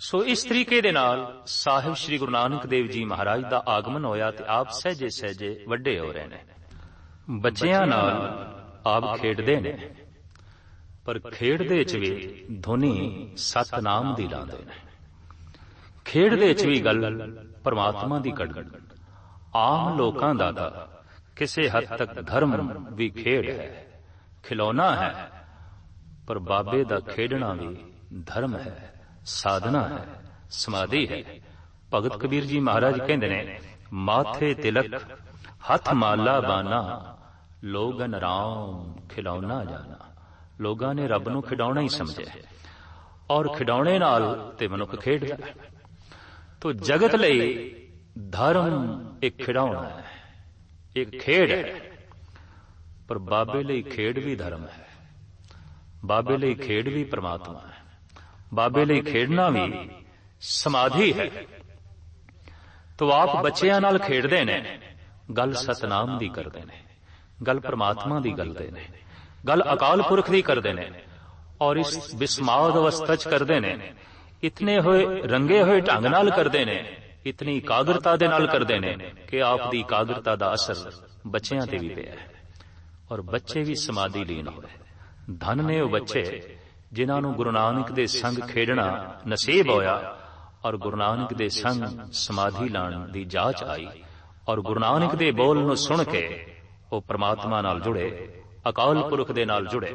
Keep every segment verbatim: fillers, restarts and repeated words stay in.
ਸੋ ਇਸ ਤਰੀਕੇ ਦੇ ਨਾਲ ਸਾਹਿਬ ਸ੍ਰੀ ਗੁਰੂ ਨਾਨਕ ਦੇਵ ਜੀ ਮਹਾਰਾਜ ਦਾ ਆਗਮਨ ਹੋਇਆ ਤੇ ਆਪ ਸਹਿਜੇ ਸਹਿਜੇ ਵੱਡੇ ਹੋ ਰਹੇ ਨੇ। ਬੱਚਿਆਂ ਨਾਲ ਆਪ ਖੇਡਦੇ ਨੇ, ਪਰ ਖੇਡ ਦੇ ਚ ਵੀ ਧੁਨੀ ਸਤਨਾਮ ਦੀ ਲਾਉਂਦੇ ਨੇ। ਖੇਡ ਦੇ ਚ ਵੀ ਗੱਲ ਪਰਮਾਤਮਾ ਦੀ ਕੱਢ। ਆਮ ਲੋਕਾਂ ਦਾ ਤਾਂ ਕਿਸੇ ਹੱਦ ਤੱਕ ਧਰਮ ਵੀ ਖੇਡ ਹੈ, ਖਿਲੌਣਾ ਹੈ, ਪਰ ਬਾਬੇ ਦਾ ਖੇਡਣਾ ਵੀ ਧਰਮ ਹੈ, ਸਾਧਨਾ ਹੈ, ਸਮਾਧੀ ਹੈ। ਭਗਤ ਕਬੀਰ ਜੀ ਮਹਾਰਾਜ ਕਹਿੰਦੇ ਨੇ, ਮਾਥੇ ਤਿਲਕ ਹੱਥ ਮਾਲਾ ਬਾਨਾ ਲੋਗਨ ਰਾਮ ਖਿਲੌਣਾ ਜਾਣਾ। ਲੋਕਾਂ ਨੇ ਰੱਬ ਨੂੰ ਖਿਡੌਣਾ ਹੀ ਸਮਝਿਆ, ਔਰ ਖਿਡੌਣੇ ਨਾਲ ਤੇ ਮਨੁੱਖ ਖੇਡਦਾ ਹੈ। ਤੋ ਜਗਤ ਲਈ ਧਰਮ ਇੱਕ ਖਿਡੌਣਾ ਹੈ, ਇੱਕ ਖੇਡ ਹੈ, ਪਰ ਬਾਬੇ ਲਈ ਖੇਡ ਵੀ ਧਰਮ ਹੈ, ਬਾਬੇ ਲਈ ਖੇਡ ਵੀ ਪਰਮਾਤਮਾ ਹੈ, ਬਾਬੇ ਲਈ ਖੇਡਣਾ ਵੀ ਸਮਾਧੀ ਹੈ। ਤੋ ਆਪ ਬੱਚਿਆਂ ਨਾਲ ਖੇਡਦੇ ਨੇ, ਗੱਲ ਸਤਨਾਮ ਦੀ ਕਰਦੇ ਨੇ, ਗੱਲ ਪਰਮਾਤਮਾ ਦੀ ਕਰਦੇ ਨੇ, ਗੱਲ ਅਕਾਲ ਪੁਰਖ ਦੀ ਕਰਦੇ ਨੇ, ਔਰ ਇਸ ਬਿਸਮਾਦ ਅਵਸਥਾ ਚ ਕਰਦੇ ਨੇ। ਇਤਨੇ ਹੋਏ ਰੰਗੇ ਹੋਏ ਢੰਗ ਨਾਲ ਕਰਦੇ ਨੇ, ਇਤਨੀ ਇਕਾਗਰਤਾ ਦੇ ਨਾਲ ਕਰਦੇ ਨੇ ਕਿ ਆਪ ਦੀ ਇਕਾਗਰਤਾ ਦਾ ਅਸਰ ਬੱਚਿਆਂ ਤੇ ਵੀ ਪਿਆ ਹੈ, ਔਰ ਬੱਚੇ ਵੀ ਸਮਾਧੀ ਲੀਨ ਹੋਏ। ਧਨ ਨੇ ਉਹ ਬੱਚੇ ਜਿਨ੍ਹਾਂ ਨੂੰ ਗੁਰੂ ਨਾਨਕ ਦੇ ਸੰਗ ਖੇਡਣਾ ਨਸੀਬ ਹੋਇਆ, ਔਰ ਗੁਰੂ ਨਾਨਕ ਦੇ ਸੰਗ ਸਮਾਧੀ ਲਾਣ ਦੀ ਜਾਚ ਆਈ, ਔਰ ਗੁਰੂ ਨਾਨਕ ਦੇ ਬੋਲ ਨੂੰ ਸੁਣ ਕੇ ਉਹ ਪਰਮਾਤਮਾ ਨਾਲ ਜੁੜੇ, ਅਕਾਲ ਪੁਰਖ ਦੇ ਨਾਲ ਜੁੜੇ।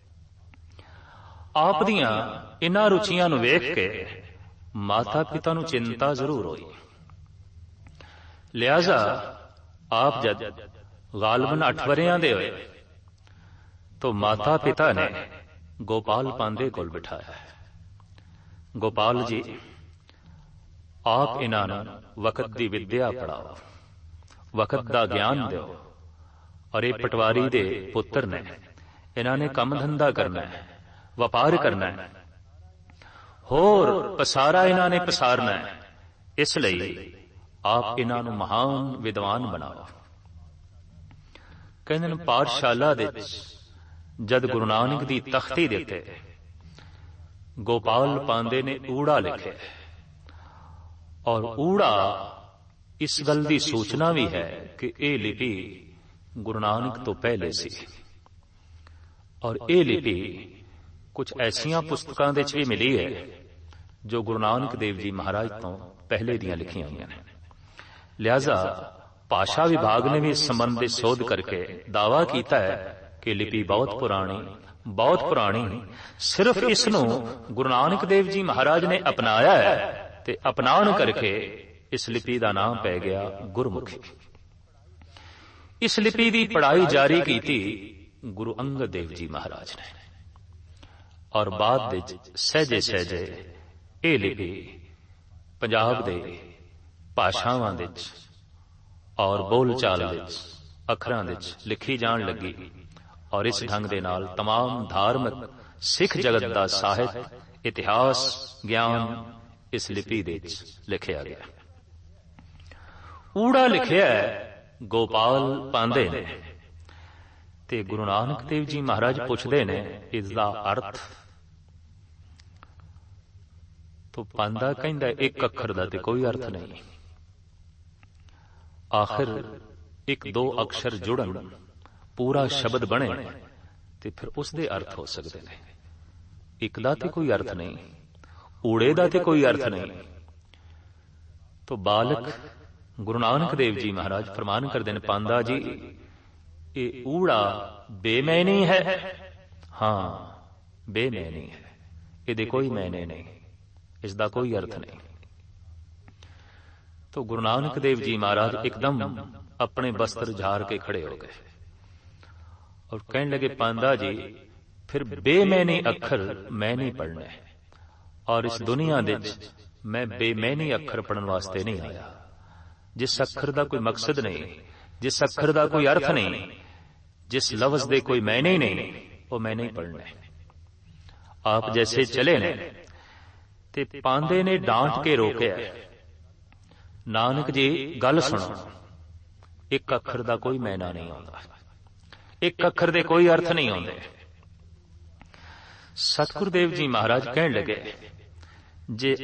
ਆਪ ਦੀਆਂ ਇਨ੍ਹਾਂ ਰੁਚੀਆਂ ਨੂੰ ਵੇਖ ਕੇ ਮਾਤਾ ਪਿਤਾ ਨੂੰ ਚਿੰਤਾ ਜ਼ਰੂਰ ਹੋਈ। ਲਿਹਾਜ਼ਾ ਆਪ ਜਦ ਗਾਲਬਨ ਅੱਠ ਵਰਿਆਂ ਦੇ ਹੋਏ तो माता पिता ने गोपाल पांदे कोल बिठाया। गोपाल जी आप इन्हां वक्त दी विद्या पढ़ाओ, वक्त दा ज्ञान दो, और ये पटवारी दे पुत्र ने, इन्हां ने काम धंधा करना है, व्यापार करना है, होर पसारा इन्हां ने पसारना है, इसलिए आप इन्हां नूं महान विद्वान बनाओ। कहंदे ने पाठशाला दे जद गुरु नानक दी तख्ती देते गोपाल पांदे ने ऊड़ा लिखे, और ऊड़ा इस गल दी सूचना भी है कि यह लिपि गुरु नानक तो पहले सी, और यह लिपि कुछ ऐसियां पुस्तकां दे च भी मिली है जो गुरु नानक देव जी महाराज तो पहले दियां लिखियां हुई हैं। लिहाजा भाषा विभाग ने भी इस संबंध में शोध करके दावा किया है कि लिपि बहुत पुरानी, बहुत पुरानी, सिर्फ इसनू गुरु नानक देव जी महाराज ने अपनाया है, ते अपनान करके इस लिपि का नाम पै गया गुरमुखी। इस लिपि की पढ़ाई जारी की थी गुरु अंगद देव जी महाराज ने, और बाद विच सहजे सहजे ये लिपि पंजाब दे भाषावां विच और बोलचाल विच अखरां विच लिखी जान लगी, और इस ढंग दे नाल तमाम धार्मिक सिख जगत का साहित्य, इतिहास, ज्ञान इस लिपि दे लिखिया गया। ऊड़ा लिखिया है गोपाल पांदे ने, ते गुरु नानक देव जी महाराज पुछदे ने इसदा अर्थ, तो पांदा कहंदा एक अखर दा ते कोई अर्थ नहीं, आखिर एक दो अक्षर जुड़न पूरा शब्द बने ते फिर उसदे अर्थ हो सकते हैं। एक दा ते कोई अर्थ नहीं, ऊड़े दा ते कोई अर्थ नहीं। तो बालक गुरु नानक देव जी महाराज फरमान करते हैं, पांदा जी ये ऊड़ा बेमैनी है, हाँ बेमैनी है, ये कोई मैने नहीं, इसका कोई अर्थ नहीं। तो गुरु नानक देव जी महाराज एकदम अपने वस्त्र झाड़ के खड़े हो गए और कहने लगे, पांदा जी फिर बेमैनी अखर मैं नहीं पढ़ने, और इस दुनिया दे मैं बेमैनी अखर पढ़न वास्ते नहीं आया। जिस अखर दा कोई मकसद नहीं, जिस अखर दा कोई अर्थ नहीं, जिस लफ्ज दे कोई मैने नहीं, वो मैं नहीं पढ़ने। आप जैसे चले ने ते पांदे ने डांट के रोके, नानक जी गल सुनो, एक अखर दा कोई मैना नहीं आता, एक अखर दे कोई अर्थ नहीं आते। सतगुरुदेव जी महाराज कहने लगे, जे